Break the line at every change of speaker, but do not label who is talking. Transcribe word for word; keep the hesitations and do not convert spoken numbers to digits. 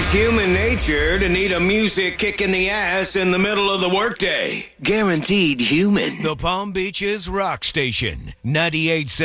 It's human nature to need a music kick in the ass in the middle of the workday. Guaranteed human.
The Palm Beaches Rock Station, ninety-eight point seven